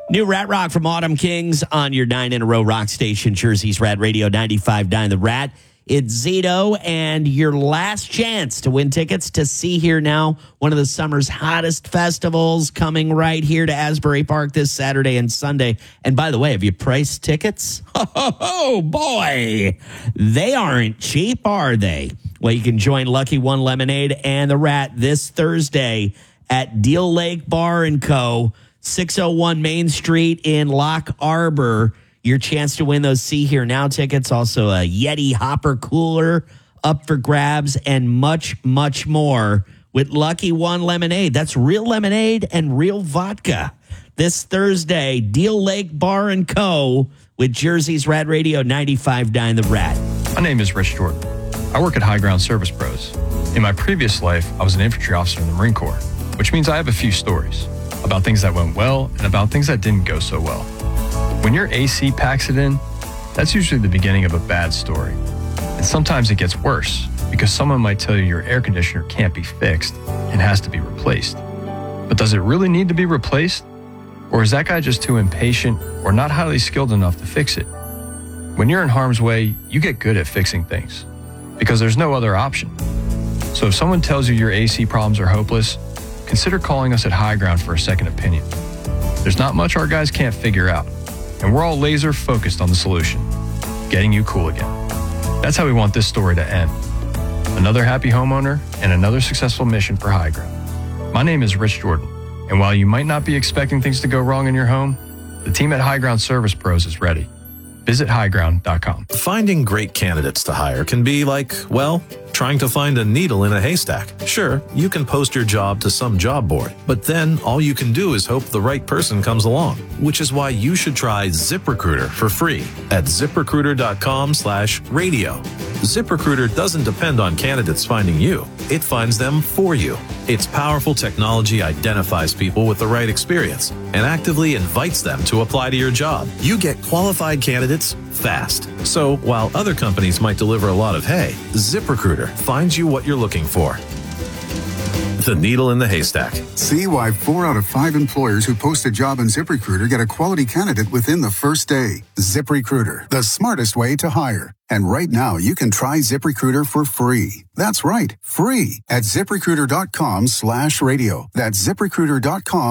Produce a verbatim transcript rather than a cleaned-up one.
New Rat Rock from Autumn Kings on your nine in a row rock station, Jersey's Rat Radio ninety-five point nine The Rat. It's Zito, and your last chance to win tickets to See Here Now, one of the summer's hottest festivals, coming right here to Asbury Park this Saturday and Sunday. And by the way, have you priced tickets? Oh, boy, they aren't cheap, are they? Well, you can join Lucky One Lemonade and The Rat this Thursday at Deal Lake Bar and Co., six oh one Main Street in Lock Arbor. Your chance to win those See Here Now tickets. Also a Yeti Hopper cooler up for grabs, and much, much more with Lucky One Lemonade. That's real lemonade and real vodka. This Thursday, Deal Lake Bar and Co. with Jersey's Rat Radio ninety-five point nine The Rat. My name is Rich Jordan. I work at High Ground Service Pros. In my previous life, I was an infantry officer in the Marine Corps, which means I have a few stories about things that went well and about things that didn't go so well. When your A C packs it in, that's usually the beginning of a bad story. And sometimes it gets worse because someone might tell you your air conditioner can't be fixed and has to be replaced. But does it really need to be replaced? Or is that guy just too impatient or not highly skilled enough to fix it? When you're in harm's way, you get good at fixing things because there's no other option. So if someone tells you your A C problems are hopeless, consider calling us at High Ground for a second opinion. There's not much our guys can't figure out, and we're all laser focused on the solution, getting you cool again. That's how we want this story to end. Another happy homeowner and another successful mission for High Ground. My name is Rich Jordan, and while you might not be expecting things to go wrong in your home, the team at High Ground Service Pros is ready. Visit high ground dot com. Finding great candidates to hire can be like, well, trying to find a needle in a haystack. Sure, you can post your job to some job board, but then all you can do is hope the right person comes along, which is why you should try ZipRecruiter for free at zip recruiter dot com slash radio. ZipRecruiter doesn't depend on candidates finding you. It finds them for you. Its powerful technology identifies people with the right experience and actively invites them to apply to your job. You get qualified candidates fast. So while other companies might deliver a lot of hay, ZipRecruiter finds you what you're looking for. The needle in the haystack. See why four out of five employers who post a job on ZipRecruiter get a quality candidate within the first day. ZipRecruiter, the smartest way to hire. And right now, you can try ZipRecruiter for free. That's right, free at zip recruiter dot com slash radio. That's zip recruiter dot com